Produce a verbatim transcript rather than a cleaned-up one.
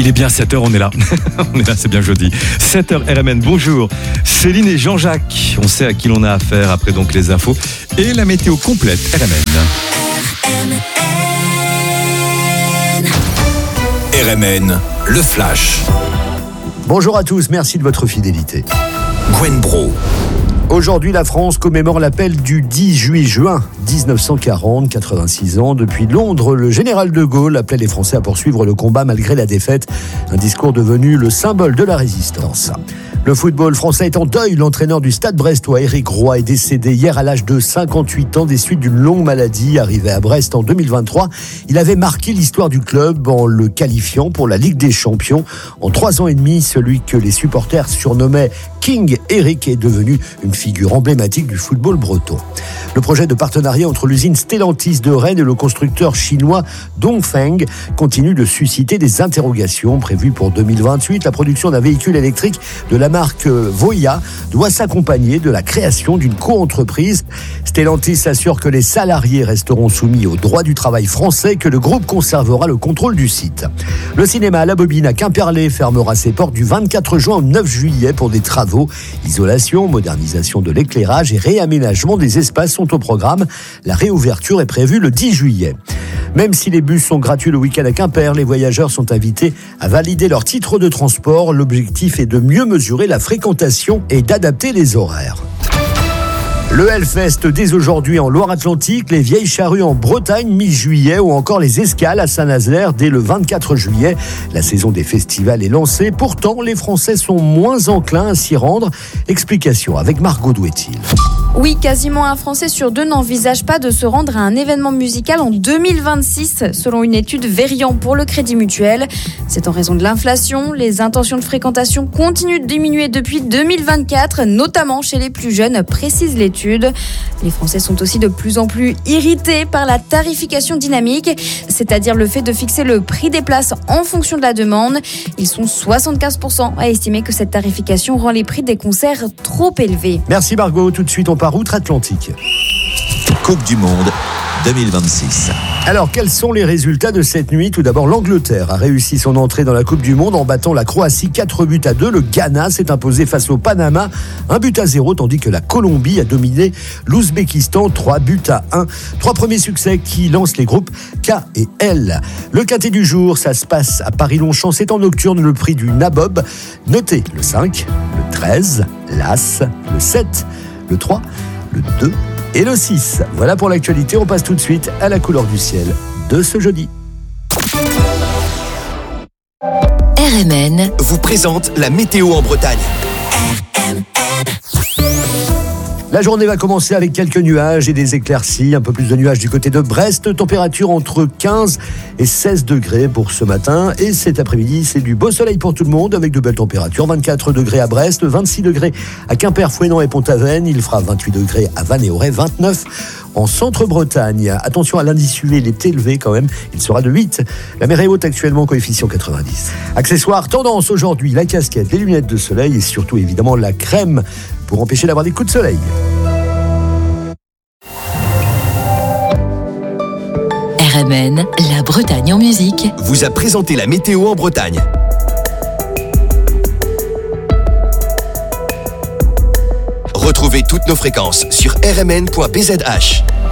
Il est bien sept heures, on est là. On est là, c'est bien jeudi. sept heures R M N, bonjour. Céline et Jean-Jacques, on sait à qui l'on a affaire après donc les infos et la météo complète R M N. R M N, le flash. Bonjour à tous, merci de votre fidélité. Gwen Bro. Aujourd'hui, la France commémore l'appel du dix-huit juin dix-neuf cent quarante, quatre-vingt-six ans. Depuis Londres, le général de Gaulle appelait les Français à poursuivre le combat malgré la défaite. Un discours devenu le symbole de la résistance. Le football français est en deuil. L'entraîneur du Stade brestois, Éric Roy, est décédé hier à l'âge de cinquante-huit ans des suites d'une longue maladie. Arrivé à Brest en deux mille vingt-trois, il avait marqué l'histoire du club en le qualifiant pour la Ligue des Champions. En trois ans et demi, celui que les supporters surnommaient King Eric est devenu une figure emblématique du football breton. Le projet de partenariat entre l'usine Stellantis de Rennes et le constructeur chinois Dongfeng continue de susciter des interrogations. Prévues pour deux mille vingt-huit, la production d'un véhicule électrique de la marque Voya doit s'accompagner de la création d'une co-entreprise. Stellantis assure que les salariés resteront soumis au droit du travail français et que le groupe conservera le contrôle du site. Le cinéma à la Bobine à Quimperlé fermera ses portes du vingt-quatre juin au neuf juillet pour des travaux. Isolation, modernisation de l'éclairage et réaménagement des espaces sont au programme. La réouverture est prévue le dix juillet. Même si les bus sont gratuits le week-end à Quimper, les voyageurs sont invités à valider leur titre de transport. L'objectif est de mieux mesurer la fréquentation et d'adapter les horaires. Le Hellfest dès aujourd'hui en Loire-Atlantique, les Vieilles Charrues en Bretagne mi-juillet ou encore les Escales à Saint-Nazaire dès le vingt-quatre juillet. La saison des festivals est lancée. Pourtant, les Français sont moins enclins à s'y rendre. Explication avec Margot Douetil. Oui, quasiment un Français sur deux n'envisage pas de se rendre à un événement musical en deux mille vingt-six, selon une étude Verian pour le Crédit Mutuel. C'est en raison de l'inflation. Les intentions de fréquentation continuent de diminuer depuis deux mille vingt-quatre, notamment chez les plus jeunes, précise l'étude. Les Français sont aussi de plus en plus irrités par la tarification dynamique, c'est-à-dire le fait de fixer le prix des places en fonction de la demande. Ils sont soixante-quinze pour cent à estimer que cette tarification rend les prix des concerts trop élevés. Merci Margot, tout de suite on part outre-Atlantique. Coupe du Monde deux mille vingt-six. Alors, quels sont les résultats de cette nuit ? Tout d'abord, l'Angleterre a réussi son entrée dans la Coupe du Monde en battant la Croatie quatre buts à deux. Le Ghana s'est imposé face au Panama un but à zéro, tandis que la Colombie a dominé l'Ouzbékistan trois buts à un. Trois premiers succès qui lancent les groupes K et L. Le quintet du jour, ça se passe à Paris-Longchamp. C'est en nocturne le prix du Nabob. Notez le cinq, le treize, l'As, le sept, le trois, le deux et le six. Voilà pour l'actualité, on passe tout de suite à la couleur du ciel de ce jeudi. R M N vous présente la météo en Bretagne. La journée va commencer avec quelques nuages et des éclaircies, un peu plus de nuages du côté de Brest, température entre quinze et seize degrés pour ce matin. Et cet après-midi, c'est du beau soleil pour tout le monde avec de belles températures, vingt-quatre degrés à Brest, vingt-six degrés à Quimper, Fouesnant et Pont-Aven, il fera vingt-huit degrés à Vannes et Auray, vingt-neuf en centre-Bretagne. Attention à l'indice U V, il est élevé quand même, il sera de huit. La mer est haute actuellement, coefficient quatre-vingt-dix. Accessoires, tendance aujourd'hui, la casquette, les lunettes de soleil et surtout évidemment la crème pour empêcher d'avoir des coups de soleil. R M N, la Bretagne en musique, vous a présenté la météo en Bretagne. Retrouvez toutes nos fréquences sur r m n point b z h.